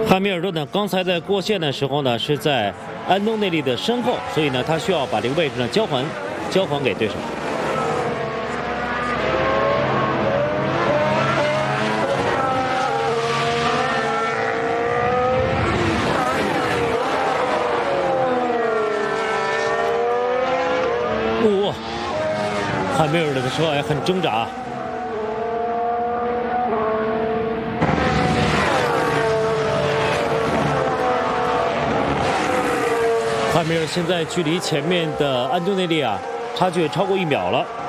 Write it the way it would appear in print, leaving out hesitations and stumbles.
汉密尔顿呢，刚才在过线的时候呢，是在安东内利的身后，所以呢，他需要把这个位置呢交还给对手。汉密尔顿的车也很挣扎。汉密尔现在距离前面的安东内利啊，差距也超过1秒了。